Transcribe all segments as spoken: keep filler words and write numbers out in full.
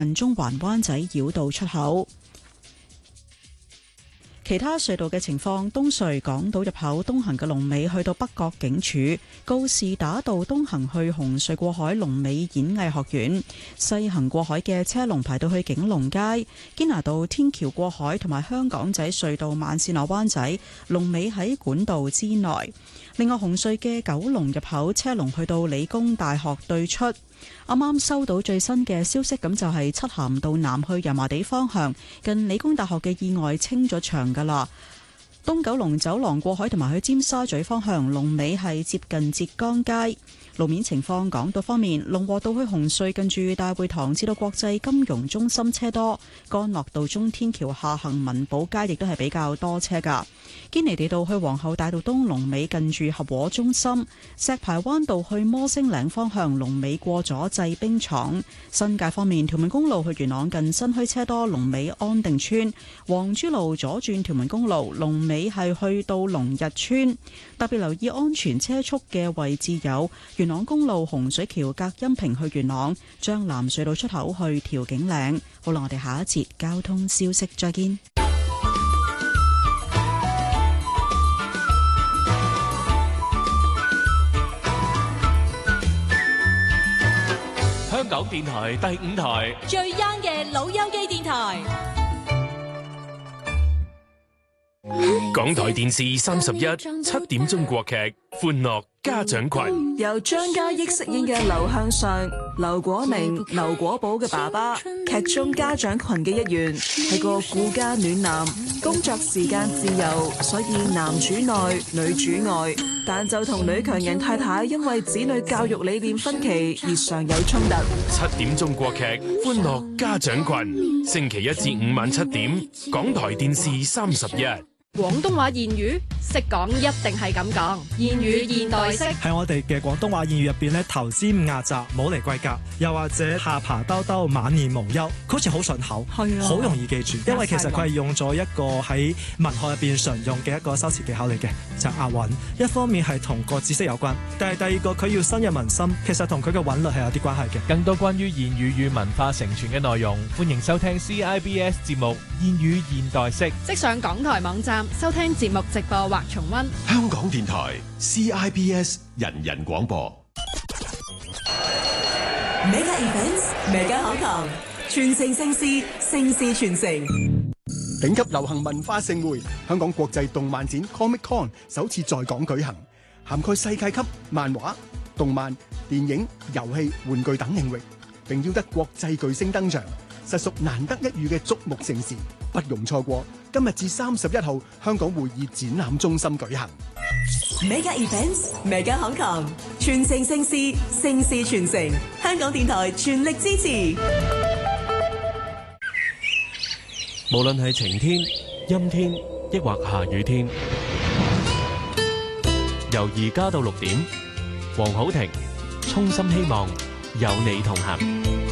近中環灣仔繞道出口。其他隧道嘅情況，東隧港島入口東行嘅龍尾去到北角警署，告士打道東行去紅隧過海龍尾演藝學院，西行過海嘅車龍排到去景隆街，堅拿道天橋過海同埋香港仔隧道慢線落灣仔龍尾喺管道之內。另外紅隧嘅九龍入口車龍去到理工大學對出。啱啱收到最新嘅消息，咁就係漆咸道南去油麻地方向近理工大學嘅意外清咗場噶啦。東九龍走廊過海同埋去尖沙咀方向龍尾係接近浙江街。路面情況，港島方面，龍和道去紅隧近住大會堂至到國際金融中心車多，干諾道中天橋下行文寶街亦都係比較多車噶。堅尼地道去皇后大道東龍尾近住合和中心，石排灣道去摩星嶺方向龍尾過咗製冰廠。新界方面，屯門公路去元朗近新墟車多，龍尾安定村。黃珠路左轉屯門公路龍尾係去到龍日村。特別留意安全車速嘅位置有元朗公路洪水橋隔音屏去元朗，將南隧道出口去調景嶺。好啦，我哋下一節交通消息再見。 香港電台第五台最 young 嘅老友記電台。 港台電視三十一七點鐘國劇《歡樂家長群》， 由張嘉益飾演嘅劉向上、劉果明、劉果寶嘅爸爸，劇中家長群嘅一員，係個顧家暖男，工作時間自由，所以男主內女主外，但就同女強人太太因為子女教育理念分歧而常有衝突。 七點鐘國劇《歡樂家長群》，星期一至五晚七點，港台電視三十一。 廣東話諺語識講一定係咁講，諺語現代式喺我哋嘅廣東話諺語入邊咧，頭尖壓閘冇嚟貴格，又或者下巴兜兜晚年無憂，好似好順口，係啊，好容易記住。因為其實佢係用咗一個喺文學入邊常用嘅一個修辭技巧嚟嘅，就係押韻。一方面係同個知識有關，但係第二個佢要深入民心，其實同佢嘅韻律係有啲關係嘅。 更多關於諺語與文化承傳嘅內容，歡迎收聽 C I B S 節目《諺語現代式》， 即上港台網站收聽節目直播或重溫。 香港電台 C I B S 人人廣播 Mega Events，Mega 香港，傳承盛事，盛事傳承。 頂級流行文化盛會，香港國際動漫展 Comic Con 首次在港舉行，涵蓋世界級漫畫、動漫、電影、遊戲、玩具等領域，並邀得國際巨星登場，實屬難得一遇嘅矚目盛事，不容錯過。今日至三十一號，香港會議展覽中心舉行。 Mega Events，Mega Hong Kong，傳承盛事，盛事傳承。香港電台全力支持。 無論係晴天、陰天，抑或下雨天，由而家到六點，黃好庭衷心希望有你同行。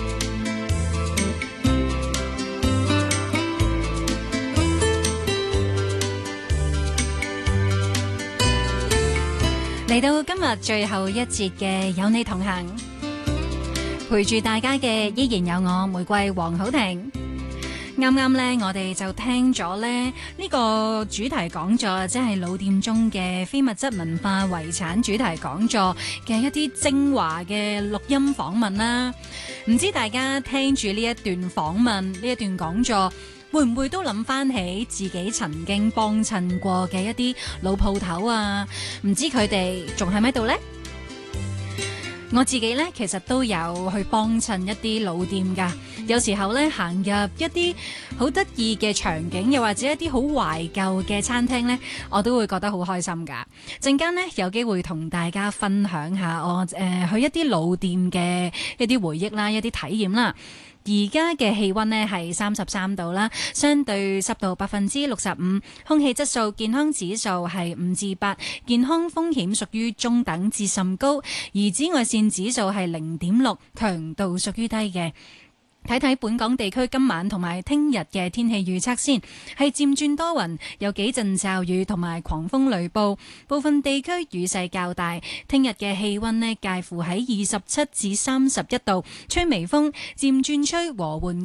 嚟到今日最後一節嘅有你同行，陪住大家嘅依然有我玫瑰黃好婷。啱啱呢，我哋就聽咗呢呢個主題講座，即係老店中嘅非物質文化遺產主題講座嘅一啲精華嘅錄音訪問啦。唔知大家聽住呢一段訪問，呢一段講座，會唔會都諗翻起自己曾經幫襯過嘅一啲老鋪頭啊？唔知佢哋仲喺咪度呢？我自己呢，其實都有去幫襯一啲老店㗎。有時候呢，行入一啲好得意嘅場景，又或者一啲好懷舊嘅餐廳呢，我都會覺得好開心㗎。陣間呢，有機會同大家分享下我誒、呃、去一啲老店嘅一啲回憶啦，一啲體驗啦。而家嘅氣溫呢係三十三度啦，相對濕度百分之六十五，空氣質素健康指數係五至八，健康風險屬於中等至甚高，而紫外線指數係零點六，強度屬於低嘅。睇睇本港地區今晚同埋聽日嘅天氣預測先，係漸轉多雲，有幾陣驟雨同埋狂風雷暴，部分地區雨勢較大。聽日嘅氣溫呢介乎喺二十七至三十一度，吹微風，漸轉吹和緩。